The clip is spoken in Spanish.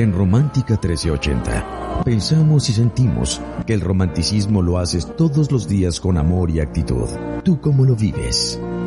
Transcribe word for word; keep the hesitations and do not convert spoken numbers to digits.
En Romántica trece ochenta, pensamos y sentimos que el romanticismo lo haces todos los días con amor y actitud. ¿Tú cómo lo vives?